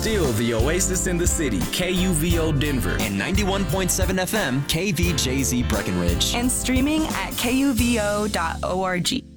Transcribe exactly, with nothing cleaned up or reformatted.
still the oasis in the city, K U V O Denver. And ninety-one point seven F M, K V J Z Breckenridge. And streaming at K U V O dot org.